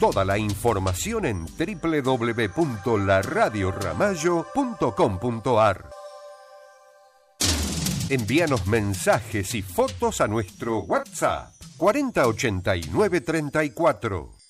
Toda la información en www.laradioramallo.com.ar. Envíanos mensajes y fotos a nuestro WhatsApp 408934.